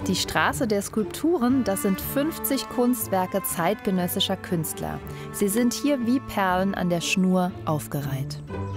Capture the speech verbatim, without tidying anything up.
Die Straße der Skulpturen, das sind fünfzig Kunstwerke zeitgenössischer Künstler. Sie sind hier wie Perlen an der Schnur aufgereiht.